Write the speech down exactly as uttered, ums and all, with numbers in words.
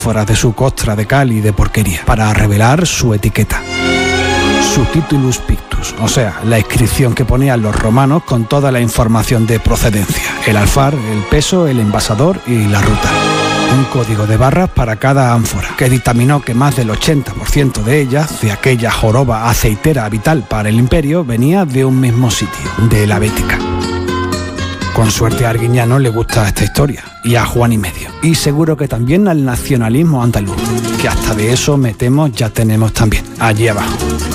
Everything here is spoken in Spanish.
fuera de su costra de cal y de porquería, para revelar su etiqueta. Su titulus pictus, o sea, la inscripción que ponían los romanos con toda la información de procedencia, el alfar, el peso, el envasador y la ruta. Un código de barras para cada ánfora, que dictaminó que más del ochenta por ciento de ellas, de aquella joroba aceitera vital para el imperio, venía de un mismo sitio, de la Bética. Con suerte a Arguiñano le gusta esta historia, y a Juan y medio. Y seguro que también al nacionalismo andaluz, que hasta de eso metemos ya tenemos también, allí abajo.